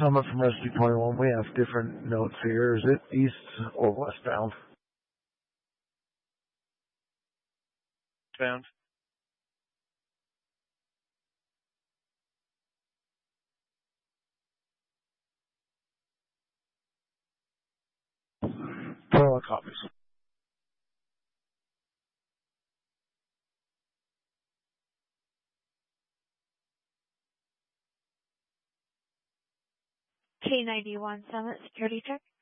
Summit from Rescue 21. We have different notes here. Is it east or westbound? Bound. Total copies. K91 Summit security check.